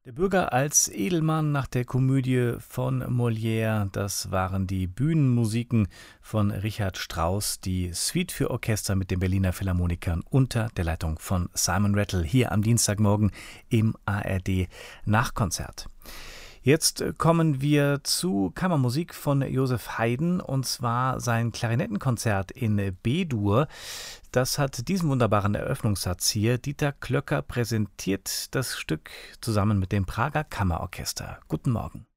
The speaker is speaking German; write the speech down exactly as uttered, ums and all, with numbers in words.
Der Bürger als Edelmann nach der Komödie von Molière, das waren die Bühnenmusiken von Richard Strauss, die Suite für Orchester mit den Berliner Philharmonikern unter der Leitung von Simon Rattle hier am Dienstagmorgen im A R D Nachkonzert. Jetzt kommen wir zu Kammermusik von Joseph Haydn, und zwar sein Klarinettenkonzert in B-Dur. Das hat diesen wunderbaren Eröffnungssatz hier. Dieter Klöcker präsentiert das Stück zusammen mit dem Prager Kammerorchester. Guten Morgen.